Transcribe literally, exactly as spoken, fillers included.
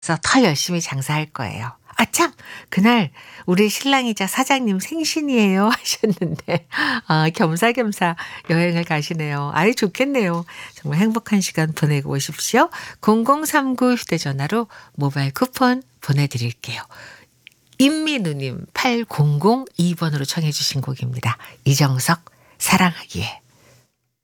더 열심히 장사할 거예요. 아 참 그날 우리 신랑이자 사장님 생신이에요 하셨는데 아 겸사겸사 여행을 가시네요. 아이 좋겠네요. 정말 행복한 시간 보내고 오십시오. 공공삼구 휴대전화로 모바일 쿠폰 보내드릴게요. 임민우님 팔공공이 번으로 청해 주신 곡입니다. 이정석 사랑하기에.